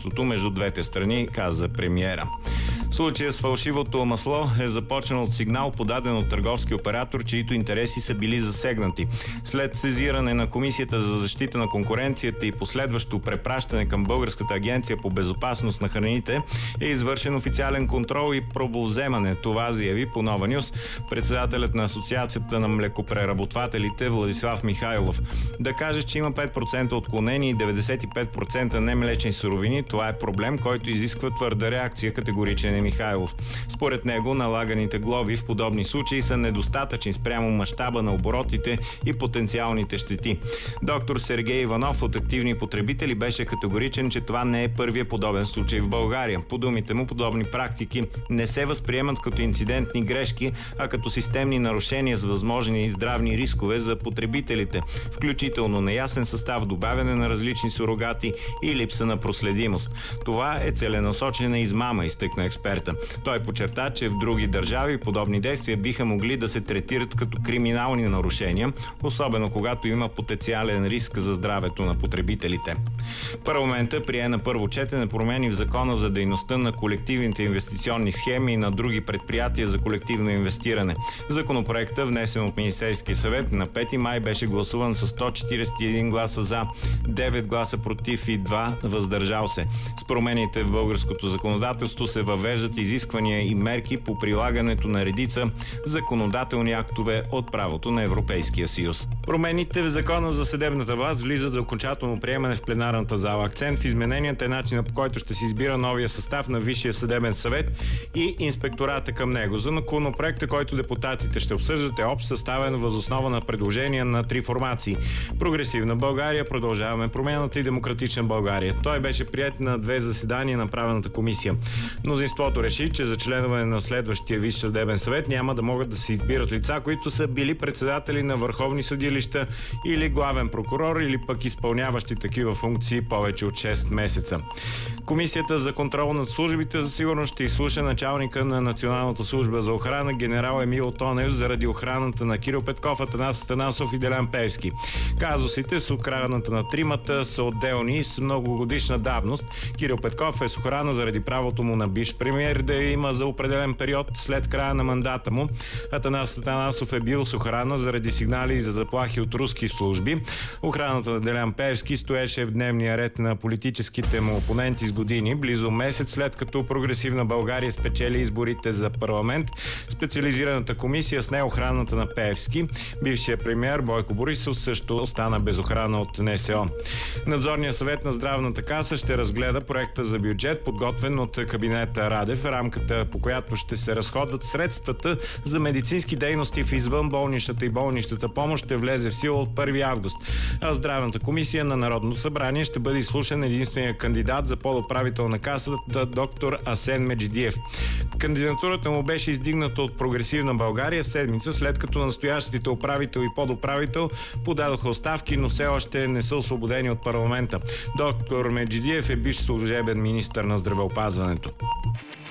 сътрудничеството между двете страни, каза премиера. Случая с фалшивото масло е започнал от сигнал, подаден от търговски оператор, чието интереси са били засегнати. След сезиране на Комисията за защита на конкуренцията и последващо препращане към Българската агенция по безопасност на храните е извършен официален контрол и пробовземане. Това заяви по Нова Нюс председателят на Асоциацията на млекопреработвателите Владислав Михайлов. Да каже, че има 5% отклонени и 95% немлечни суровини, това е проблем, който изисква твърда реакция, категоричен е Михайлов. Според него налаганите глоби в подобни случаи са недостатъчни спрямо мащаба на оборотите и потенциалните щети. Доктор Сергей Иванов от Активни потребители беше категоричен, че това не е първият подобен случай в България. По думите му, подобни практики не се възприемат като инцидентни грешки, а като системни нарушения с възможни здравни рискове за потребителите, включително неясен състав, добавяне на различни сурогати и липса на проследимост. Това е целенасочена измама, изтъкна експерта. Той подчерта, че в други държави подобни действия биха могли да се третират като криминални нарушения, особено когато има потенциален риск за здравето на потребителите. Парламентът прие на първо четене промени в Закона за дейността на колективните инвестиционни схеми и на други предприятия за колективно инвестиране. Законопроектът, внесен от Министерския съвет на 5 май, беше гласуван с 141 гласа за, 9 гласа против и 2 въздържал се. С промените в българското законодателство се въвеждат изисквания и мерки по прилагането на редица законодателни актове от правото на Европейския съюз. Промените в Закона за съдебната власт влизат за окончателно приемане в пленарната зала. Акцент в измененията е начина, по който ще се избира новия състав на Висшия съдебен съвет и инспектората към него. Законопроектът, който депутатите ще обсъждат, е общ, съставен въз основа на предложения на 3 формации: Прогресивна България, Продължаваме промяната и Демократична България. Той беше приет на 2 заседания на правната комисия. Мнозинството реши, че за членове на следващия Висш съдебен съвет няма да могат да се избират лица, които са били председатели на върховни съдилища или главен прокурор, или пък изпълняващи такива функции повече от 6 месеца. Комисията за контрол над службите за сигурност ще изслуша началника на Националната служба за охрана генерал Емил Тонев заради охраната на Кирил Петков, Атанас Атанасов и Делян Пеевски. Казусите с охраната на тримата са отделни и с многогодишна давност. Кирил Петков е с охрана заради правото му на бивш премиер да има за определен период след края на мандата му. Атанас Атанасов е бил с охрана заради сигнали за заплахи от руски служби. Охраната на Делян Пеевски стоеше в дневния ред на политическите му опоненти с години. Близо месец след като Прогресивна България спечели изборите за парламент, специализираната комисия сне охраната на Пеевски. Бившият премиер Бойко Борисов също остана без охрана от НСО. Надзорният съвет на Здравната каса ще разгледа проекта за бюджет, подготвен от кабинета Радев, рамката по която ще се разходват средствата за медицински дейности в извънболничната и болничната помощ ще влезе в сила от 1 август. А Здравната комисия на Народното събрание ще бъде изслушан единствения кандидат за подуправител на касата, доктор Асен Меджидиев. Кандидатурата му беше издигната от Прогресивна България седмица след като настоящите управител и подуправител подадоха оставки, но все още не са освободени от парламента. Доктор Меджидиев е бивш служебен министър на здравеопазването.